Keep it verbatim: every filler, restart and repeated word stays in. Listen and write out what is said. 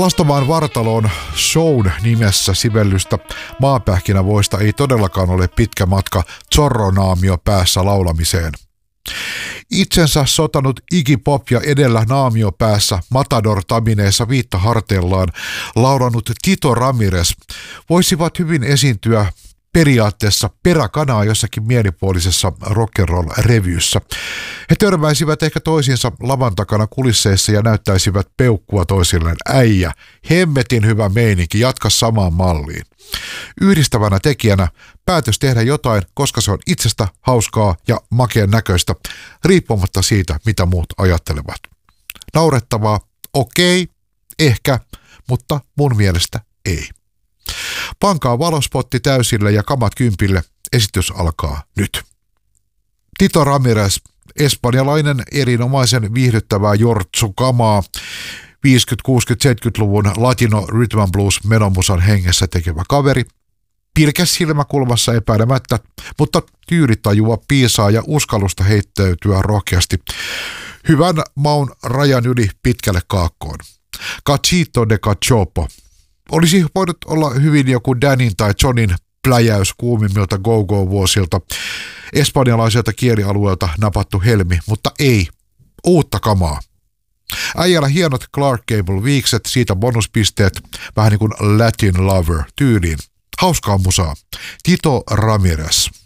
Alastomaan vartaloon Shown nimessä sivellystä maapähkinävoista ei todellakaan ole pitkä matka Zorro-naamio päässä laulamiseen. Itsensä sotanut Iggy Pop ja edellä naamio päässä Matador-tamineessa viittaharteillaan laulanut Tito Ramirez voisivat hyvin esiintyä periaatteessa peräkanaa jossakin mielipuolisessa rock'n'roll-revyssä. He törmäisivät ehkä toisiinsa lavan takana kulisseissa ja näyttäisivät peukkua toisilleen. Äijä, hemmetin hyvä meininki, jatka samaan malliin. Yhdistävänä tekijänä päätös tehdä jotain, koska se on itsestä hauskaa ja makeen näköistä, riippumatta siitä, mitä muut ajattelevat. Naurettavaa, okei, ehkä, mutta mun mielestä ei. Pankaa valospotti täysille ja kamat kympille. Esitys alkaa nyt. Tito Ramirez, espanjalainen erinomaisen viihdyttävää jortsukamaa, viisikymmentä-, kuusikymmentä-, seitsemänkymmentäluvun latino rhythm and blues menomusan hengessä tekevä kaveri. Pilkäs silmäkulmassa epäilemättä, mutta tyylitajua piisaa ja uskallusta heittäytyä rohkeasti. Hyvän maun rajan yli pitkälle kaakkoon. Cachito de cachopo. Olisi voinut olla hyvin joku Danin tai Johnin pläjäys kuumimmilta go-go-vuosilta, espanjalaiselta kielialueelta napattu helmi, mutta ei, uutta kamaa. Äijällä hienot Clark Gable-viikset, siitä bonuspisteet, vähän niin kuin Latin Lover tyyliin. Hauskaa musaa. Tito Ramirez.